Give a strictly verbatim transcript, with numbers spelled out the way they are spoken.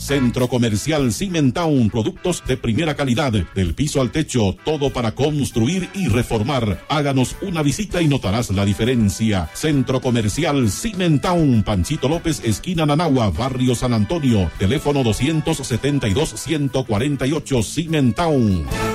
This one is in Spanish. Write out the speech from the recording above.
Centro Comercial Cimentown, productos de primera calidad, del piso al techo, todo para construir y reformar. Háganos una visita y notarás la diferencia. Centro Comercial Cimentown, Panchito López, esquina Nanagua, barrio San Antonio. Teléfono doscientos setenta y dos, ciento cuarenta y ocho, Cimentown.